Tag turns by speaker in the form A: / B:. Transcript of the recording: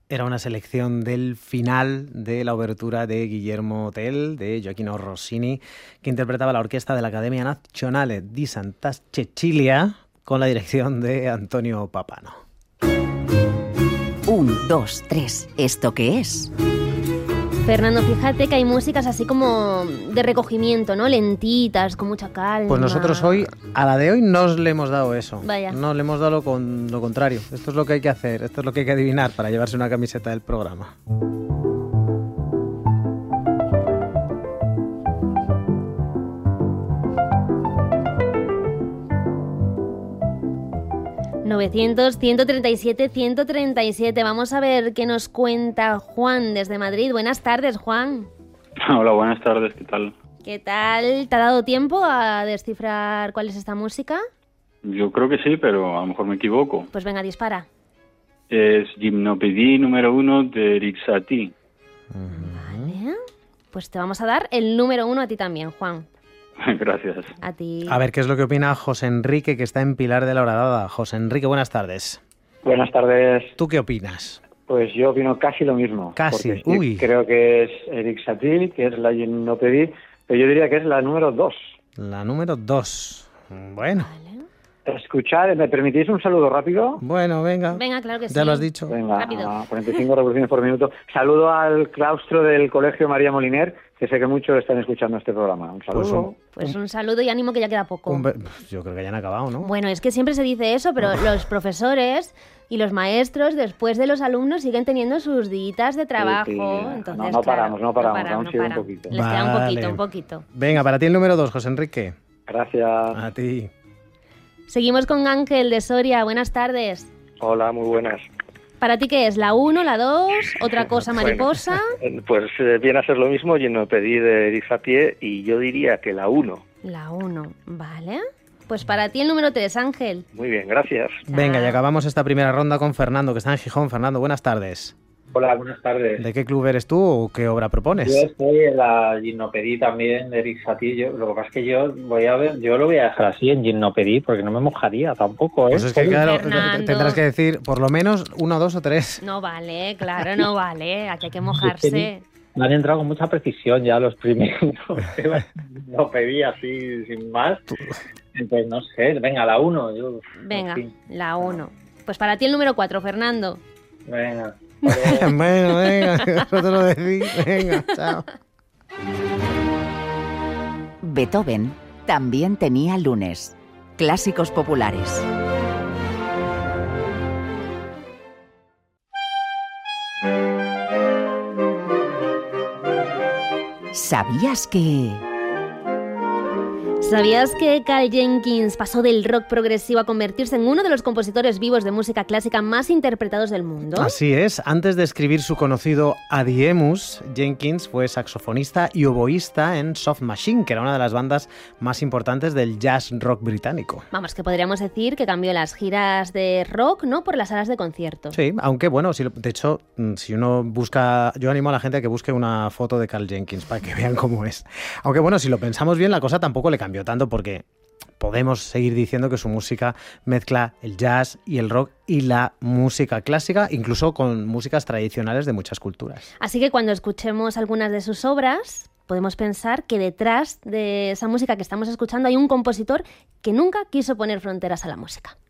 A: Era una selección del final de la obertura de Guillermo Tell, de Gioachino Rossini, que interpretaba la orquesta de la Accademia Nazionale di Santa Cecilia con la dirección de Antonio Papano.
B: 1, 2, 3, ¿esto qué es?
C: Fernando, fíjate que hay músicas así como de recogimiento, ¿no? Lentitas, con mucha calma.
A: Pues nosotros hoy, a la de hoy, no le hemos dado eso.
C: Vaya.
A: No le hemos dado lo contrario. Esto es lo que hay que hacer, esto es lo que hay que adivinar para llevarse una camiseta del programa.
C: ...900-137-137. Vamos a ver qué nos cuenta Juan desde Madrid. Buenas tardes, Juan.
D: Hola, buenas tardes, ¿qué tal?
C: ¿Qué tal? ¿Te ha dado tiempo a descifrar cuál es esta música?
D: Yo creo que sí, pero a lo mejor me equivoco.
C: Pues venga, dispara.
D: Es Gymnopédie número 1 de Erik Satie.
C: Vale. Pues te vamos a dar el número 1 a ti también, Juan.
D: Gracias.
C: A ti.
A: A ver qué es lo que opina José Enrique, que está en Pilar de la Horadada. José Enrique, buenas tardes.
E: Buenas tardes.
A: ¿Tú qué opinas?
E: Pues yo opino casi lo mismo.
A: Casi,
E: porque
A: uy.
E: Creo que es Erik Satie, que es la Gymnopédie, pero yo diría que es la número 2.
A: La número 2. Bueno.
C: Vale.
E: Escuchar, ¿me permitís un saludo rápido?
A: Bueno, venga.
C: Venga, claro que sí.
A: Ya lo has dicho.
E: Venga,
C: Rápido.
E: a 45 revoluciones por minuto. Saludo al claustro del Colegio María Moliner, que sé que muchos están escuchando este programa. Un saludo.
C: Pues un saludo y ánimo, que ya queda poco.
A: Yo creo que ya han acabado, ¿no?
C: Bueno, es que siempre se dice eso, pero los profesores y los maestros, después de los alumnos, siguen teniendo sus días de trabajo.
E: Sí.
C: Entonces,
E: No
C: claro,
E: paramos, aún sigue un poquito.
C: Les queda
A: Vale.
C: un poquito.
A: Venga, para ti el número 2, José Enrique.
E: Gracias.
A: A ti.
C: Seguimos con Ángel de Soria. Buenas tardes.
F: Hola, muy buenas.
C: ¿Para ti qué es? ¿La 1, la 2, otra cosa mariposa?
F: Pues viene a ser lo mismo, Gymnopédie de Erik Satie, y yo diría que la 1.
C: La 1, vale. Pues para ti el número 3, Ángel.
F: Muy bien, gracias.
A: Venga, y acabamos esta primera ronda con Fernando, que está en Gijón. Fernando, buenas tardes.
G: Hola, buenas tardes.
A: ¿De qué club eres tú o qué obra propones?
G: Yo estoy en la Gymnopédie también de Erik Satie. Lo que pasa es que yo lo voy a dejar así en Gymnopédie porque no me mojaría tampoco, ¿eh?
A: Pues es que claro,
C: Fernando.
A: tendrás que decir por lo menos 1, 2 o 3.
C: No vale, claro, no vale. Aquí hay que mojarse.
G: Me han entrado con mucha precisión ya los primeros. Lo pedí así, sin más. Entonces, no sé. Venga, la 1.
C: Venga, la 1. Pues para ti el número 4, Fernando.
G: Venga.
A: Bueno, venga, vosotros lo decís. Venga, chao.
B: Beethoven también tenía lunes. Clásicos populares. ¿Sabías que...?
C: ¿Sabías que Carl Jenkins pasó del rock progresivo a convertirse en uno de los compositores vivos de música clásica más interpretados del mundo?
A: Así es. Antes de escribir su conocido Adiemus, Jenkins fue saxofonista y oboísta en Soft Machine, que era una de las bandas más importantes del jazz rock británico.
C: Vamos, que podríamos decir que cambió las giras de rock, ¿no?, por las salas de concierto.
A: Sí, aunque bueno, de hecho, si uno busca... Yo animo a la gente a que busque una foto de Carl Jenkins para que vean cómo es. Aunque bueno, si lo pensamos bien, la cosa tampoco le cambió tanto, porque podemos seguir diciendo que su música mezcla el jazz y el rock y la música clásica, incluso con músicas tradicionales de muchas culturas.
C: Así que cuando escuchemos algunas de sus obras, podemos pensar que detrás de esa música que estamos escuchando hay un compositor que nunca quiso poner fronteras a la música.